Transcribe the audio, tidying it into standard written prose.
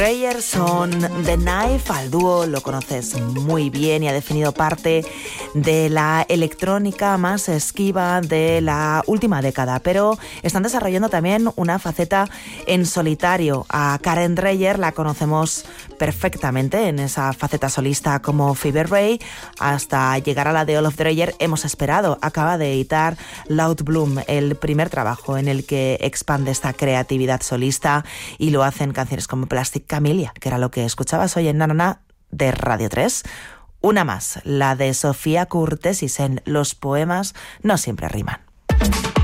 Dreyer son The Knife, al dúo lo conoces muy bien y ha definido parte de la electrónica más esquiva de la última década, pero están desarrollando también una faceta en solitario. A Karen Dreyer la conocemos perfectamente en esa faceta solista como Fever Ray, hasta llegar a la de Olof Dreyer hemos esperado. Acaba de editar Loud Bloom, el primer trabajo en el que expande esta creatividad solista, y lo hace en canciones como Plastic Camellia, que era lo que escuchabas hoy en Nanana de Radio 3. Una más, la de Sofía Kurtesis en Los poemas no siempre riman.